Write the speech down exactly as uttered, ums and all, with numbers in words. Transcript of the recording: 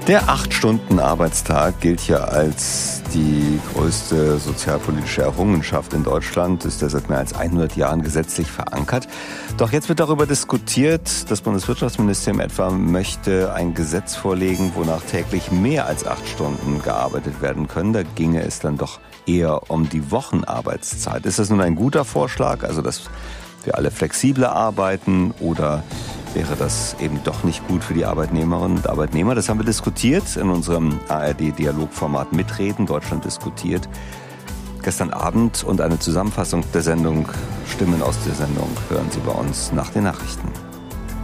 Der acht-Stunden-Arbeitstag gilt ja als die größte sozialpolitische Errungenschaft in Deutschland, ist ja seit mehr als hundert Jahren gesetzlich verankert. Doch jetzt wird darüber diskutiert, das Bundeswirtschaftsministerium etwa möchte ein Gesetz vorlegen, wonach täglich mehr als acht Stunden gearbeitet werden können. Da ginge es dann doch eher um die Wochenarbeitszeit. Ist das nun ein guter Vorschlag, also dass wir alle flexibler arbeiten, oder wäre das eben doch nicht gut für die Arbeitnehmerinnen und Arbeitnehmer? Das haben wir diskutiert in unserem A R D-Dialogformat Mitreden, Deutschland diskutiert, gestern Abend. Und eine Zusammenfassung der Sendung, Stimmen aus der Sendung, hören Sie bei uns nach den Nachrichten.